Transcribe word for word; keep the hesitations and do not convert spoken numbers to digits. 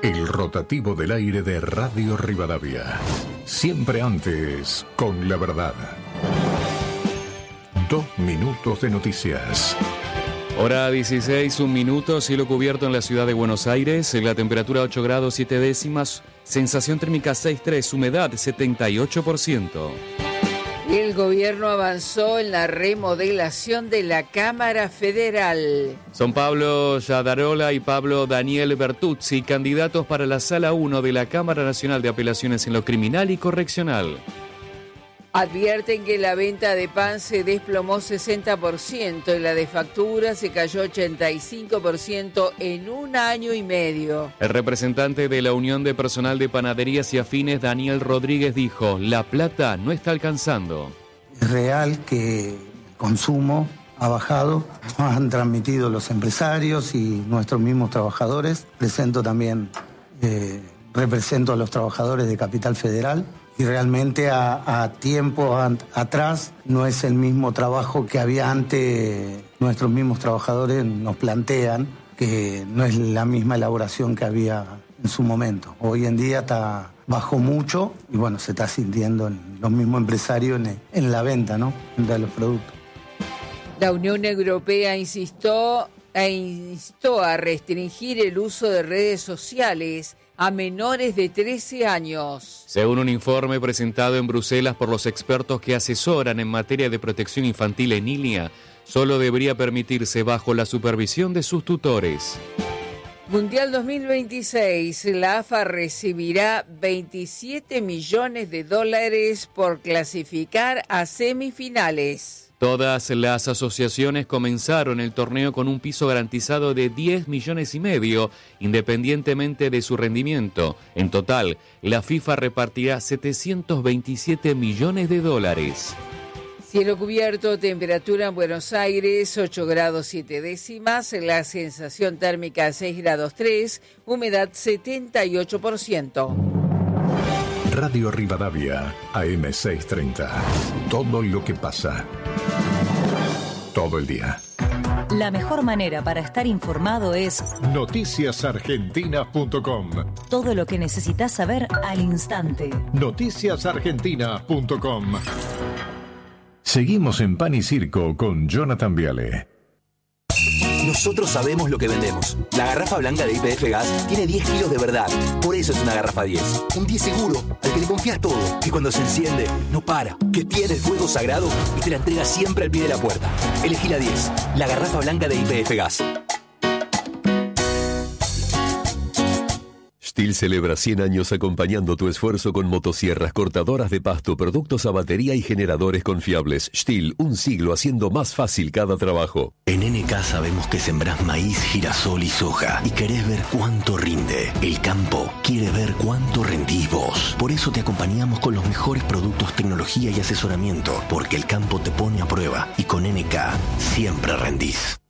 El rotativo del aire de Radio Rivadavia. Siempre antes, con la verdad. Dos minutos de noticias. Hora dieciséis, un minuto, cielo cubierto en la ciudad de Buenos Aires, la temperatura ocho grados siete décimas, sensación térmica seis punto tres, humedad setenta y ocho por ciento. El gobierno avanzó en la remodelación de la Cámara Federal. Son Pablo Yadarola y Pablo Daniel Bertuzzi, candidatos para la Sala uno de la Cámara Nacional de Apelaciones en lo Criminal y Correccional. Advierten que la venta de pan se desplomó sesenta por ciento y la de factura se cayó ochenta y cinco por ciento en un año y medio. El representante de la Unión de Personal de Panaderías y Afines, Daniel Rodríguez, dijo: la plata no está alcanzando. Es real que el consumo ha bajado, nos han transmitido los empresarios y nuestros mismos trabajadores. Presento también, eh, represento a los trabajadores de Capital Federal. Y realmente a, a tiempo a, atrás no es el mismo trabajo que había antes. Nuestros mismos trabajadores nos plantean que no es la misma elaboración que había en su momento. Hoy en día está bajó mucho y bueno, se está sintiendo en los mismos empresarios en, en la venta, ¿no? De los productos. La Unión Europea insistió, e instó a restringir el uso de redes sociales a menores de trece años. Según un informe presentado en Bruselas por los expertos que asesoran en materia de protección infantil en línea, solo debería permitirse bajo la supervisión de sus tutores. Mundial dos mil veintiséis, la A F A recibirá veintisiete millones de dólares por clasificar a semifinales. Todas las asociaciones comenzaron el torneo con un piso garantizado de diez millones y medio, independientemente de su rendimiento. En total, la FIFA repartirá setecientos veintisiete millones de dólares. Cielo cubierto, temperatura en Buenos Aires, ocho grados siete décimas, la sensación térmica seis grados tres, humedad setenta y ocho por ciento. Radio Rivadavia, A M seiscientos treinta. Todo lo que pasa. Todo el día. La mejor manera para estar informado es noticias argentinas punto com. Todo lo que necesitas saber al instante. noticias argentinas punto com. Seguimos en Pan y Circo con Jonathan Viale. Nosotros sabemos lo que vendemos. La garrafa blanca de Y P F Gas tiene diez kilos de verdad. Por eso es una garrafa diez. Un diez seguro, al que le confías todo. Que cuando se enciende, no para. Que tiene el fuego sagrado y te la entrega siempre al pie de la puerta. Elegí la diez. La garrafa blanca de Y P F Gas. Stihl celebra cien años acompañando tu esfuerzo con motosierras cortadoras de pasto, productos a batería y generadores confiables. Stihl, un siglo haciendo más fácil cada trabajo. En N K sabemos que sembrás maíz, girasol y soja y querés ver cuánto rinde. El campo quiere ver cuánto rendís vos. Por eso te acompañamos con los mejores productos, tecnología y asesoramiento, porque el campo te pone a prueba y con N K siempre rendís.